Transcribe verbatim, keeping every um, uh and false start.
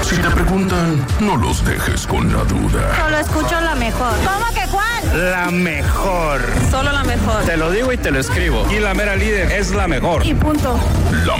Si te preguntan, no los dejes con la duda. Solo escucho la mejor. ¿Cómo que cuál? La mejor. Solo la mejor. Te lo digo y te lo escribo. Y la mera líder es la mejor. Y punto. La